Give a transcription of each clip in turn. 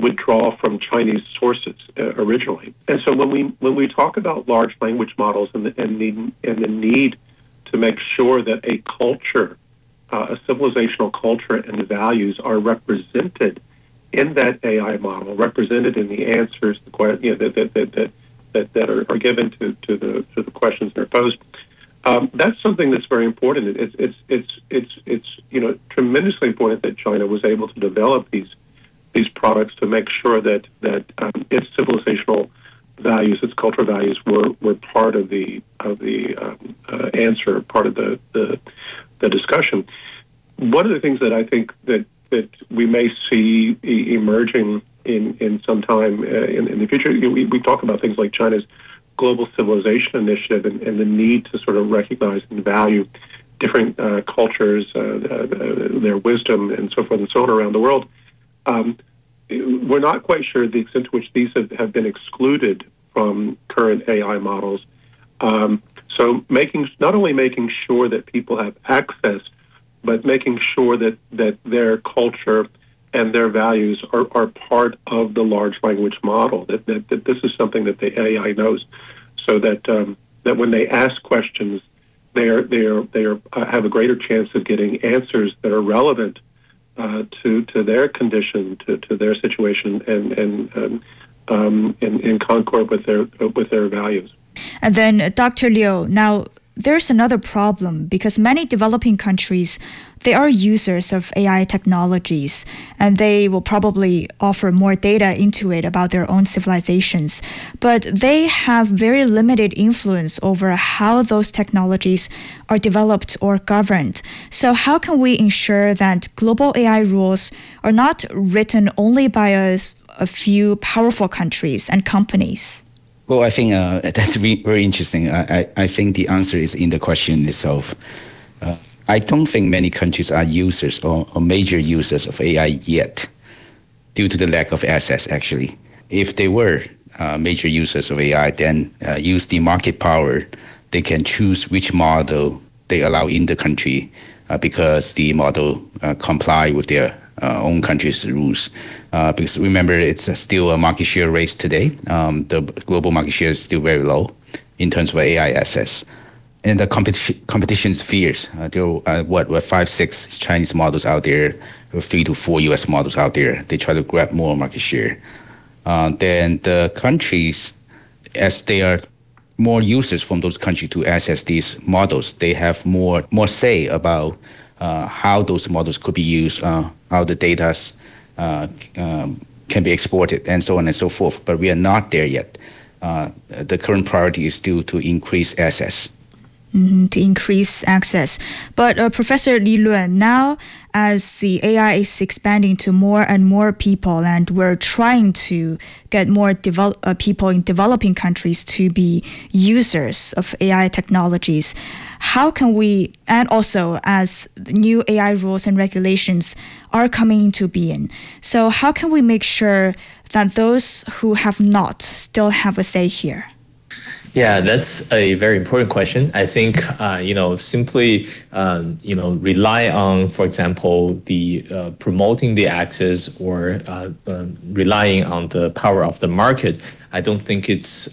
would draw from Chinese sources originally. And so when we talk about large language models and the need to make sure that a culture, a civilizational culture and the values are represented in that AI model, represented in the answers that are given to the questions that are posed. That's something that's very important. It's tremendously important that China was able to develop these products to make sure that its civilizational values, its cultural values, were part of the answer, part of the discussion. One of the things that I think that we may see emerging in some time in the future, we talk about things like China's Global Civilization Initiative and the need to sort of recognize and value different cultures, their wisdom, and so forth and so on around the world. We're not quite sure the extent to which these have been excluded from current AI models. So not only making sure that people have access, but making sure that their culture and their values are part of the large language model, that this is something that the AI knows, so that when they ask questions, they have a greater chance of getting answers that are relevant to their condition, to their situation, and in concord with their values. And then, Dr. Liu, now there's another problem because many developing countries, they are users of AI technologies, and they will probably offer more data into it about their own civilizations. But they have very limited influence over how those technologies are developed or governed. So how can we ensure that global AI rules are not written only by a few powerful countries and companies? Well, I think that's very interesting. I think the answer is in the question itself. I don't think many countries are users or major users of AI yet, due to the lack of access, actually. If they were major users of AI, then use the market power, they can choose which model they allow in the country because the model comply with their own country's rules. Because remember, it's still a market share race today. The global market share is still very low in terms of AI access. And the competition is fierce. There are 5, 6 Chinese models out there, or 3 to 4 US models out there. They try to grab more market share. Then the countries, as they are more users from those countries to access these models, they have more say about how those models could be used, how the data can be exported, and so on and so forth. But we are not there yet. The current priority is still to increase access. To increase access. But Professor Li Lun, now as the AI is expanding to more and more people, and we're trying to get more people in developing countries to be users of AI technologies, how can we, and also as new AI rules and regulations are coming into being, so how can we make sure that those who have not still have a say here? Yeah, that's a very important question. I think, simply, rely on, for example, the promoting the access or relying on the power of the market. I don't think it's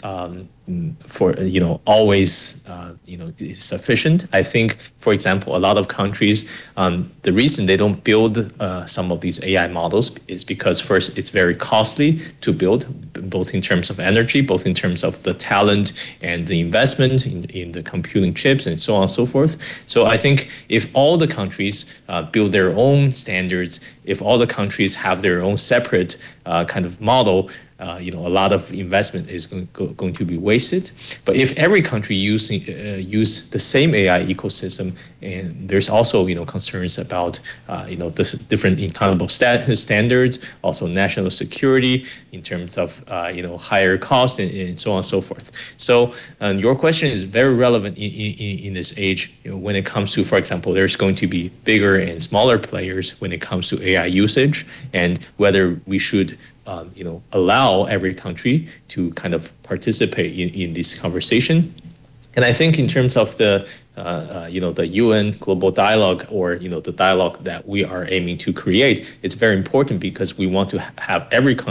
always is sufficient. I think, for example, a lot of countries, the reason they don't build some of these AI models is because first, it's very costly to build, both in terms of energy, both in terms of the talent and the investment in the computing chips and so on and so forth. So I think if all the countries build their own standards, if all the countries have their own separate kind of model, a lot of investment is going to be wasted. But if every country use the same AI ecosystem, and there's also concerns about the different accountable standards, also national security in terms of higher cost and so on and so forth. So your question is very relevant in this age. When it comes to, for example, there's going to be bigger and smaller players when it comes to AI usage, and whether we should allow every country to kind of participate in this conversation. And I think in terms of the UN global dialogue, or the dialogue that we are aiming to create, it's very important because we want to have every country